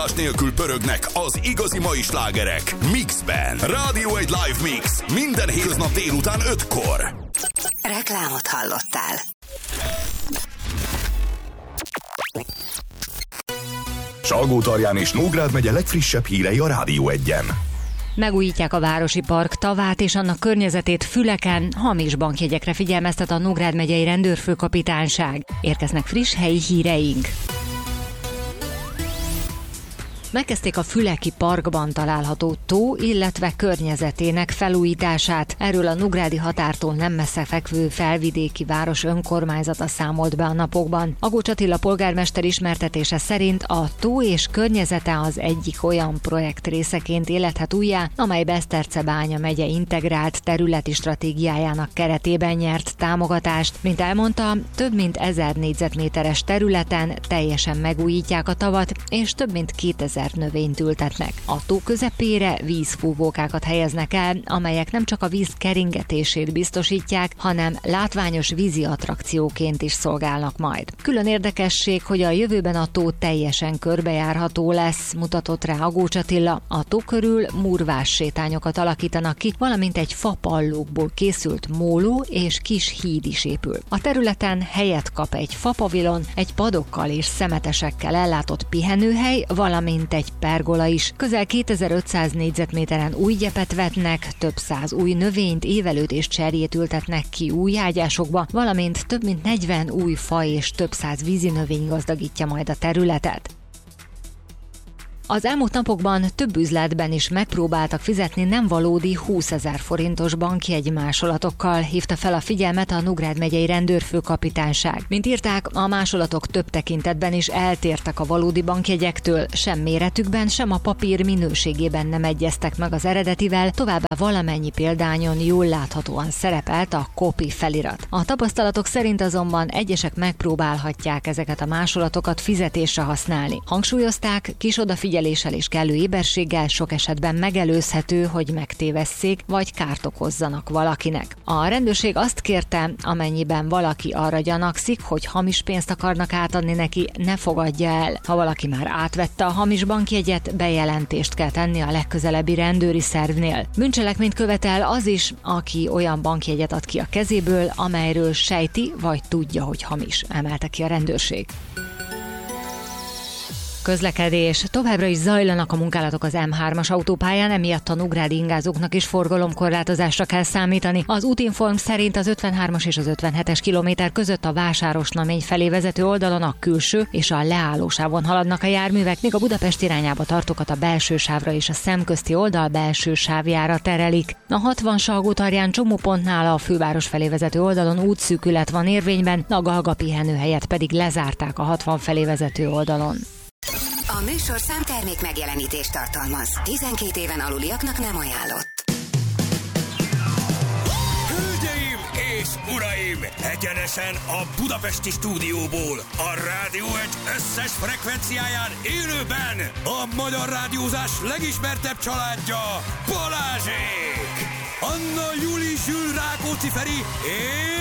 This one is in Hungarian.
megállás nélkül pörögnek az igazi mai slágerek Mixben. Rádió egy live mix. Minden hétköznap délután 5-kor. Reklámot hallottál. Salgótarján és Nógrád megye legfrissebb hírei a Rádió Egyen. Megújítják a Városi Park tavát és annak környezetét Füleken, hamis bankjegyekre figyelmeztet a Nógrád megyei rendőrfőkapitányság. Érkeznek friss helyi híreink. Megkezdték a Füleki Parkban található tó, illetve környezetének felújítását. Erről a nógrádi határtól nem messze fekvő felvidéki város önkormányzata számolt be a napokban. Agócs Attila polgármester ismertetése szerint a tó és környezete az egyik olyan projekt részeként élethet újjá, amely Besztercebánya megye integrált területi stratégiájának keretében nyert támogatást. Mint elmondta, több mint 1000 négyzetméteres területen teljesen megújítják a tavat, és több mint 2000 növényt ültetnek. A tó közepére vízfúvókákat helyeznek el, amelyek nem csak a víz keringetését biztosítják, hanem látványos vízi attrakcióként is szolgálnak majd. Külön érdekesség, hogy a jövőben a tó teljesen körbejárható lesz, mutatott rá Agócs Attila. A tó körül murvás sétányokat alakítanak ki, valamint egy fapallókból készült móló és kis híd is épül. A területen helyet kap egy fapavilon, egy padokkal és szemetesekkel ellátott pihenőhely, valamint egy pergola is. Közel 2500 négyzetméteren új gyepet vetnek, több száz új növényt, évelőt és cserjét ültetnek ki új ágyásokba, valamint több mint 40 új faj és több száz vízi növény gazdagítja majd a területet. Az elmúlt napokban több üzletben is megpróbáltak fizetni nem valódi 20 000 forintos bankjegy másolatokkal, hívta fel a figyelmet a Nógrád megyei rendőrfőkapitányság. Mint írták, a másolatok több tekintetben is eltértek a valódi bankjegyektől, sem méretükben, sem a papír minőségében nem egyeztek meg az eredetivel, továbbá valamennyi példányon jól láthatóan szerepelt a copy felirat. A tapasztalatok szerint azonban egyesek megpróbálhatják ezeket a másolatokat fizetésre használni. Hangsúlyozták, kis odafigyeléssel és kellő éberséggel sok esetben megelőzhető, hogy megtévesszék vagy kárt okozzanak valakinek. A rendőrség azt kérte, amennyiben valaki arra gyanakszik, hogy hamis pénzt akarnak átadni neki, ne fogadja el. Ha valaki már átvette a hamis bankjegyet, bejelentést kell tenni a legközelebbi rendőri szervnél. Bűncselekményt követel az is, aki olyan bankjegyet ad ki a kezéből, amelyről sejti vagy tudja, hogy hamis, emelte ki a rendőrség. Közlekedés. Továbbra is zajlanak a munkálatok az M3-as autópályán, emiatt a nógrádi ingázóknak is forgalomkorlátozásra kell számítani. Az Útinform szerint az 53-as és az 57-es kilométer között a Vásárosnamény felé vezető oldalon a külső és a leállósávon haladnak a járművek, míg a Budapest irányába tartókat a belső sávra és a szemközti oldal belső sávjára terelik. A 60 Salgótarján csomópontnál a főváros felé vezető oldalon útszűkület van érvényben, a Galga pihenőhelyet pedig lezárták a 60 felé vezető oldalon. A műsor számtermék megjelenítést tartalmaz. 12 éven aluliaknak nem ajánlott. Hölgyeim és uraim! Egyenesen a budapesti stúdióból, a Rádió egy összes frekvenciáján élőben a magyar rádiózás legismertebb családja, Balázsék! Anna, Juli, Zsül, Rákóczi Feri és